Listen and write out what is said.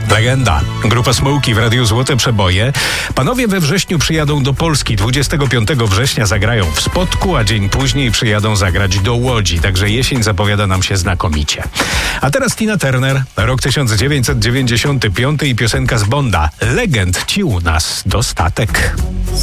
Legenda. Grupa Smokey w Radiu Złote Przeboje. Panowie we wrześniu przyjadą do Polski. 25 września zagrają w Spodku, a dzień później przyjadą zagrać do Łodzi. Także jesień zapowiada nam się znakomicie. A teraz Tina Turner, rok 1995 i piosenka z Bonda. Legend ci u nas dostatek.